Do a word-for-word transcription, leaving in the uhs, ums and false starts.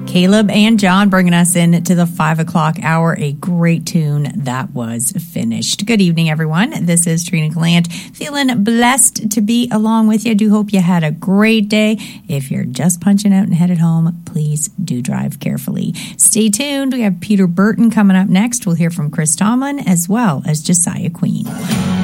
Caleb and John bringing us in to the five o'clock hour. A great tune that was finished. Good evening, everyone. This is Trina Gallant. Feeling blessed to be along with you. I do hope you had a great day. If you're just punching out and headed home, please do drive carefully. Stay tuned. We have Peter Burton coming up next. We'll hear from Chris Tomlin as well as Josiah Queen.